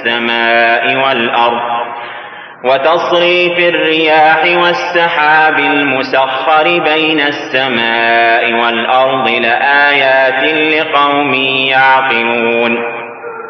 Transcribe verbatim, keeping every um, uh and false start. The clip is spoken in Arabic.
السماء والأرض وتصريف الرياح والسحاب المسخر بين السماء والأرض لآيات لقوم يعقلون